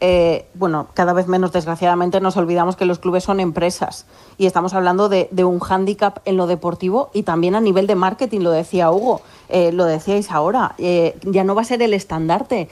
bueno, cada vez menos, desgraciadamente, nos olvidamos que los clubes son empresas y estamos hablando de un hándicap en lo deportivo y también a nivel de marketing, lo decía Hugo, lo decíais ahora, ya no va a ser el estandarte